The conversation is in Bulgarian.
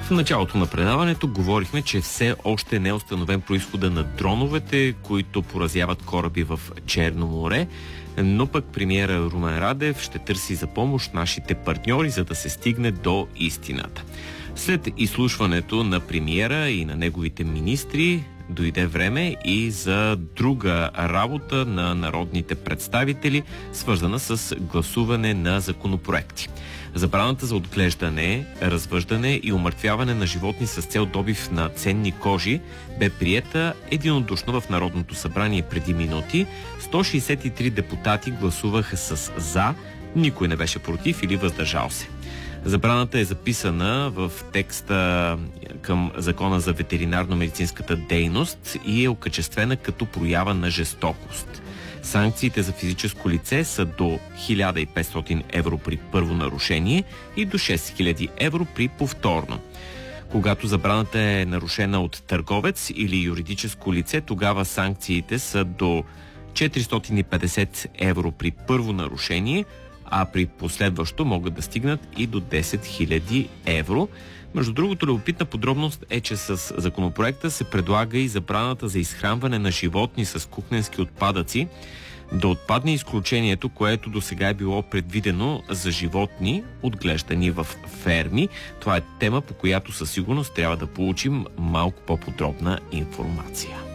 В началото на предаването говорихме, че все още не е установен произхода на дроновете, които поразяват кораби в Черно море, но пък премиера Румен Радев ще търси за помощ нашите партньори, за да се стигне до истината. След изслушването на премиера и на неговите министри, дойде време и за друга работа на народните представители, свързана с гласуване на законопроекти. Забраната за отглеждане, развъждане и умъртвяване на животни с цел добив на ценни кожи бе приета единодушно в Народното събрание преди минути. 163 депутати гласуваха с «за», никой не беше против или въздържал се. Забраната е записана в текста към Закона за ветеринарно-медицинската дейност и е окачествена като проява на жестокост. Санкциите за физическо лице са до 1500 евро при първо нарушение и до 6000 евро при повторно. Когато забраната е нарушена от търговец или юридическо лице, тогава санкциите са до 450 евро при първо нарушение, а при последващо могат да стигнат и до 10 000 евро. Между другото, любопитна подробност е, че с законопроекта се предлага и забраната за изхранване на животни с кухненски отпадъци да отпадне изключението, което до сега е било предвидено за животни, отглеждани в ферми. Това е тема, по която със сигурност трябва да получим малко по-подробна информация.